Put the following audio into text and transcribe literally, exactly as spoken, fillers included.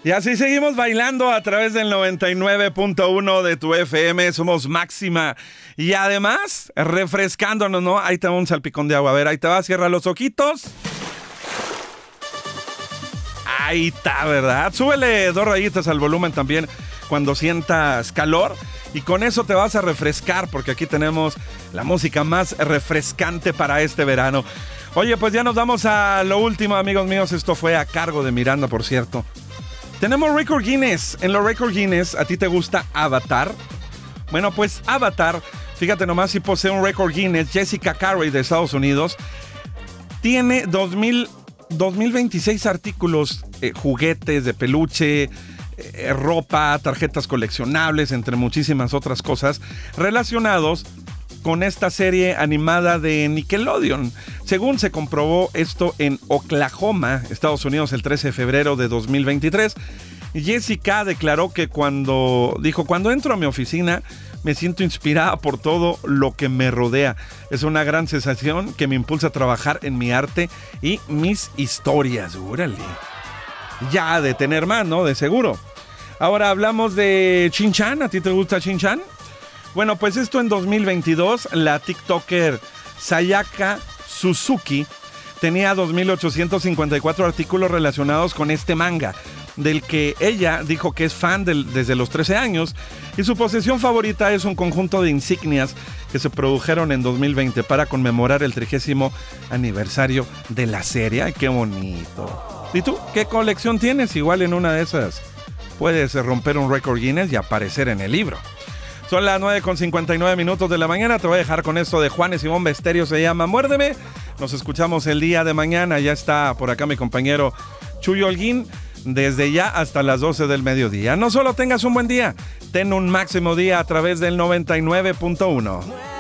Y así seguimos bailando a través del noventa y nueve punto uno de tu F M. Somos Máxima. Y además, refrescándonos, ¿no? Ahí te va un salpicón de agua. A ver, ahí te va, cierra los ojitos. Ahí está, ¿verdad? Súbele dos rayitas al volumen también cuando sientas calor. Y con eso te vas a refrescar, porque aquí tenemos la música más refrescante para este verano. Oye, pues ya nos vamos a lo último, amigos míos. Esto fue a cargo de Miranda, por cierto. Tenemos Record Guinness. En los Record Guinness, ¿a ti te gusta Avatar? Bueno, pues Avatar, fíjate nomás si posee un Record Guinness. Jessica Carey de Estados Unidos tiene dos mil veintiséis artículos, eh, juguetes de peluche, eh, ropa, tarjetas coleccionables, entre muchísimas otras cosas relacionados con esta serie animada de Nickelodeon. Según se comprobó esto en Oklahoma, Estados Unidos, el trece de febrero de dos mil veintitrés, Jessica declaró que cuando dijo, cuando entro a mi oficina me siento inspirada por todo lo que me rodea. Es una gran sensación que me impulsa a trabajar en mi arte y mis historias. ¡Órale! Ya de tener más, ¿no? De seguro. Ahora hablamos de Shin-Chan. ¿A ti te gusta Shin-Chan? Bueno, pues esto en dos mil veintidós, la TikToker Sayaka Suzuki tenía dos mil ochocientos cincuenta y cuatro artículos relacionados con este manga, del que ella dijo que es fan del, desde los trece años, y su posesión favorita es un conjunto de insignias que se produjeron en dos mil veinte para conmemorar el trigésimo aniversario de la serie. ¡Ay, qué bonito! ¿Y tú? ¿Qué colección tienes? Igual en una de esas puedes romper un récord Guinness y aparecer en el libro. Son las nueve con cincuenta y nueve minutos de la mañana. Te voy a dejar con esto de Juanes y Bomba Estéreo. Se llama Muérdeme. Nos escuchamos el día de mañana. Ya está por acá mi compañero Chuy Holguín. Desde ya hasta las doce del mediodía. No solo tengas un buen día, ten un máximo día a través del noventa y nueve punto uno.